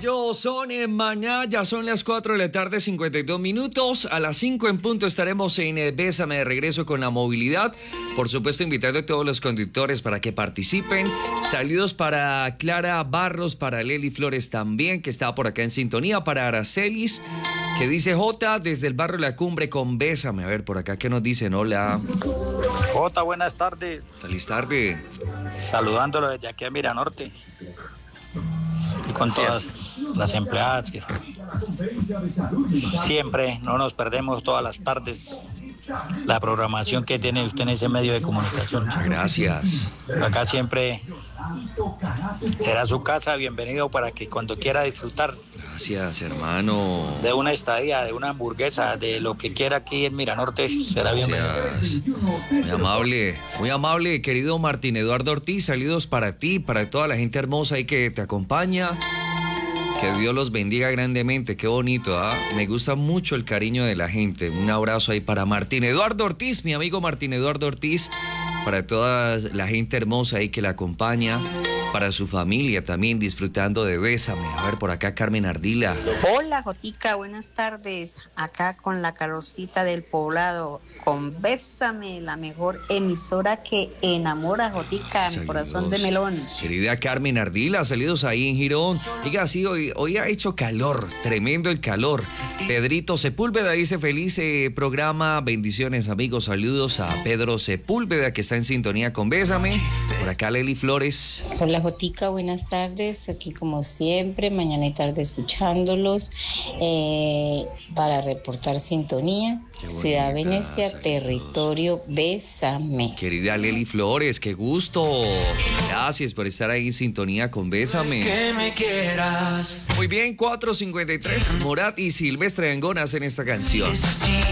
Ellos son en Maná, ya son las 4 de la tarde, 52 minutos. A las 5 en punto estaremos en Bésame de regreso con la movilidad. Por supuesto, invitando a todos los conductores para que participen. Saludos para Clara Barros, para Leli Flores también, que está por acá en sintonía. Para Aracelis, que dice J desde el barrio La Cumbre con Bésame. A ver, por acá, ¿qué nos dicen? Hola. J, buenas tardes. Feliz tarde. Saludándolo desde aquí a Miranorte. Y con todas las empleadas que siempre no nos perdemos todas las tardes la programación que tiene usted en ese medio de comunicación. Muchas gracias. Acá siempre será su casa, bienvenido para que cuando quiera disfrutar. Gracias, hermano. De una estadía, de una hamburguesa, de lo que quiera aquí en Miranorte, será bienvenido. Muy amable, querido Martín Eduardo Ortiz. Saludos para ti, para toda la gente hermosa ahí que te acompaña. Que Dios los bendiga grandemente, qué bonito, ¿ah? Me gusta mucho el cariño de la gente. Un abrazo ahí para Martín Eduardo Ortiz, mi amigo Martín Eduardo Ortiz, para toda la gente hermosa ahí que la acompaña, para su familia también disfrutando de Bésame. A ver, por acá Carmen Ardila. Hola, Jotica, buenas tardes. Acá con la calorcita del poblado, con Bésame, la mejor emisora que enamora, Jotica, mi corazón de melón. Querida Carmen Ardila, saludos ahí en Girón. Diga, sí, hoy ha hecho calor, tremendo el calor. Pedrito Sepúlveda dice feliz programa, bendiciones amigos, saludos a Pedro Sepúlveda que está en sintonía con Bésame. Por acá Leli Flores. Hola Jotica, buenas tardes, aquí como siempre, mañana y tarde escuchándolos para reportar sintonía. Ciudad Venecia, territorio Bésame. Querida Leli Flores, qué gusto. Gracias por estar ahí en sintonía con Bésame. Que me quieras. Muy bien, 4:53. Morat y Silvestre Dangond hacen esta canción. Es así.